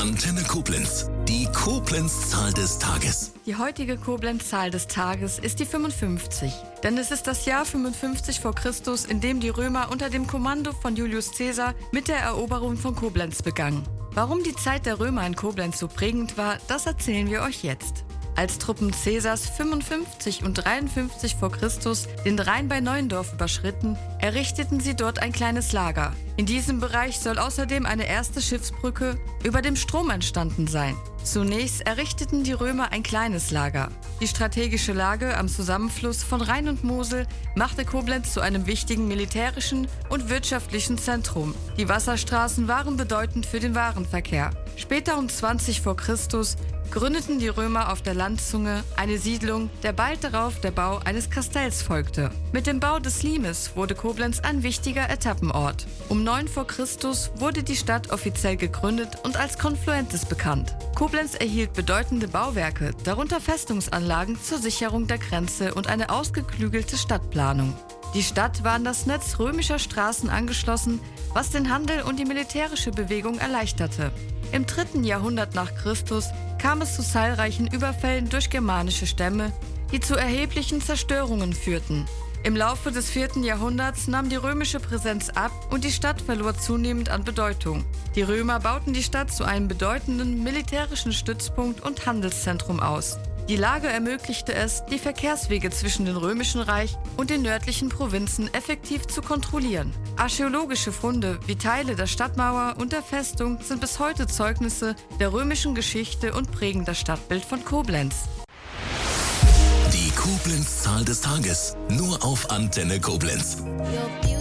Antenne Koblenz. Die Koblenz-Zahl des Tages. Die heutige Koblenz-Zahl des Tages ist die 55. Denn es ist das Jahr 55 vor Christus, in dem die Römer unter dem Kommando von Julius Caesar mit der Eroberung von Koblenz begannen. Warum die Zeit der Römer in Koblenz so prägend war, das erzählen wir euch jetzt. Als Truppen Caesars 55 und 53 vor Christus den Rhein bei Neuendorf überschritten, errichteten sie dort ein kleines Lager. In diesem Bereich soll außerdem eine erste Schiffsbrücke über dem Strom entstanden sein. Zunächst errichteten die Römer ein kleines Lager. Die strategische Lage am Zusammenfluss von Rhein und Mosel machte Koblenz zu einem wichtigen militärischen und wirtschaftlichen Zentrum. Die Wasserstraßen waren bedeutend für den Warenverkehr. Später um 20 vor Christus gründeten die Römer auf der Landzunge eine Siedlung, der bald darauf der Bau eines Kastells folgte. Mit dem Bau des Limes wurde Koblenz ein wichtiger Etappenort. Um 9 vor Christus wurde die Stadt offiziell gegründet und als Confluentes bekannt. Koblenz erhielt bedeutende Bauwerke, darunter Festungsanlagen zur Sicherung der Grenze und eine ausgeklügelte Stadtplanung. Die Stadt war an das Netz römischer Straßen angeschlossen, was den Handel und die militärische Bewegung erleichterte. Im 3. Jahrhundert nach Christus kam es zu zahlreichen Überfällen durch germanische Stämme, die zu erheblichen Zerstörungen führten. Im Laufe des 4. Jahrhunderts nahm die römische Präsenz ab und die Stadt verlor zunehmend an Bedeutung. Die Römer bauten die Stadt zu einem bedeutenden militärischen Stützpunkt und Handelszentrum aus. Die Lage ermöglichte es, die Verkehrswege zwischen dem Römischen Reich und den nördlichen Provinzen effektiv zu kontrollieren. Archäologische Funde wie Teile der Stadtmauer und der Festung sind bis heute Zeugnisse der römischen Geschichte und prägen das Stadtbild von Koblenz. Die Koblenz-Zahl des Tages. Nur auf Antenne Koblenz.